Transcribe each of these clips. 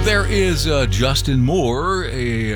There is Justin Moore.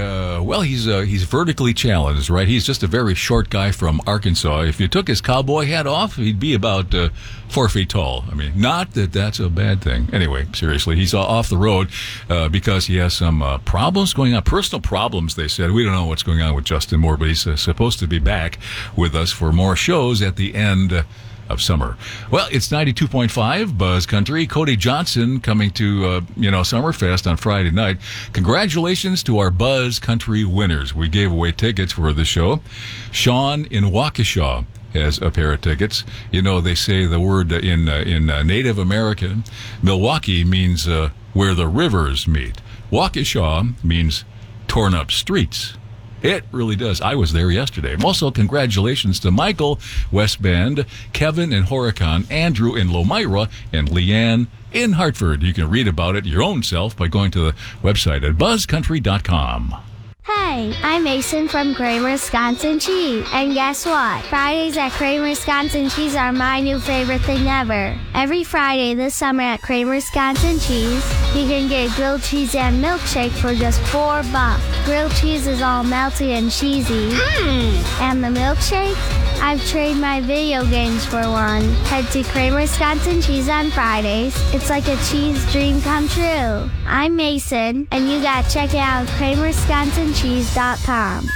He's vertically challenged, right? He's just a very short guy from Arkansas. If you took his cowboy hat off, he'd be about 4 feet tall. I mean, not that that's a bad thing. Anyway, seriously, he's off the road because he has some problems going on, personal problems, they said. We don't know what's going on with Justin Moore, but he's supposed to be back with us for more shows at the end of summer. Well, it's 92.5 Buzz Country. Cody Johnson coming to, Summerfest on Friday night. Congratulations to our Buzz Country winners. We gave away tickets for the show. Sean in Waukesha has a pair of tickets. You know, they say the word in Native American, Milwaukee means where the rivers meet. Waukesha means torn up streets. It really does. I was there yesterday. Also, congratulations to Michael, West Bend, Kevin in Horicon, Andrew in Lomira, and Leanne in Hartford. You can read about it your own self by going to the website at buzzcountry.com. Hey, I'm Mason from Kramer Wisconsin Cheese. And guess what? Fridays at Kramer Wisconsin Cheese are my new favorite thing ever. Every Friday this summer at Kramer Wisconsin Cheese, you can get grilled cheese and milkshake for just $4. Grilled cheese is all melty and cheesy. And the milkshake? I've traded my video games for one. Head to Kramer Wisconsin Cheese on Fridays. It's like a cheese dream come true. I'm Mason, and you gotta check it out at KramerWisconsinCheese.com.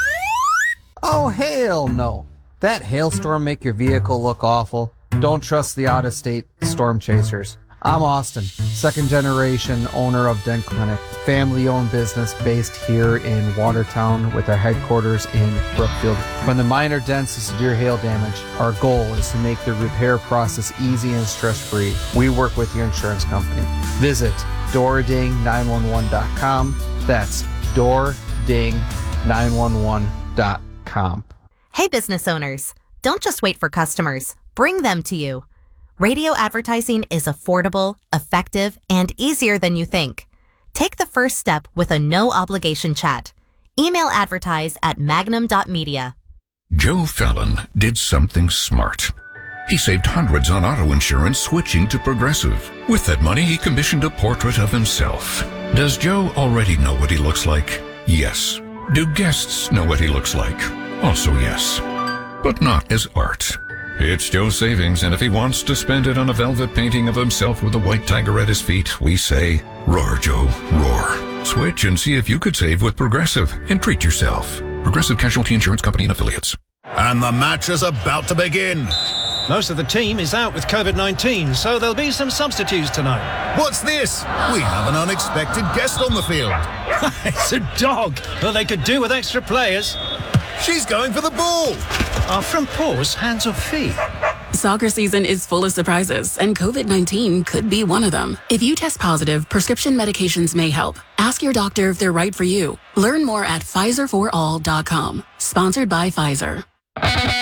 Oh, hell no. That hailstorm make your vehicle look awful? Don't trust the out-of-state storm chasers. I'm Austin, second generation owner of Dent Clinic, family-owned business based here in Watertown with our headquarters in Brookfield. From the minor dents to severe hail damage, our goal is to make the repair process easy and stress-free. We work with your insurance company. Visit doording911.com. That's doording911.com. Hey, business owners, don't just wait for customers. Bring them to you. Radio advertising is affordable, effective, and easier than you think. Take the first step with a no-obligation chat. Email advertise at magnum.media. Joe Fallon did something smart. He saved hundreds on auto insurance switching to Progressive. With that money, he commissioned a portrait of himself. Does Joe already know what he looks like? Yes. Do guests know what he looks like? Also yes. But not as art. It's Joe's savings, and if he wants to spend it on a velvet painting of himself with a white tiger at his feet, we say, roar, Joe, roar. Switch and see if you could save with Progressive and treat yourself. Progressive Casualty Insurance Company and Affiliates. And the match is about to begin. Most of the team is out with COVID-19, so there'll be some substitutes tonight. What's this? We have an unexpected guest on the field. It's a dog. Well, they could do with extra players. She's going for the ball. Are front paws hands or feet? Soccer season is full of surprises, and COVID-19 could be one of them. If you test positive, prescription medications may help. Ask your doctor if they're right for you. Learn more at PfizerForAll.com. Sponsored by Pfizer.